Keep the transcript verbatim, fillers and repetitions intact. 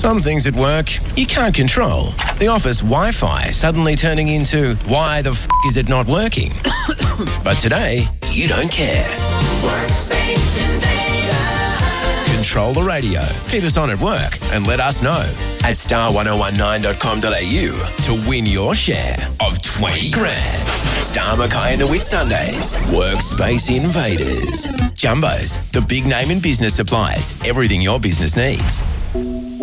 Some things at work you can't control. The office Wi-Fi suddenly turning into why the f*** is it not working? But today, you don't care. Workspace Invader. Control the radio. Keep us on at work and let us know at star ten nineteen dot com dot a u to win your share of twenty grand. Star Mackay and the Whit Sundays. Workspace Invaders. Jumbos, the big name in business supplies. Everything your business needs.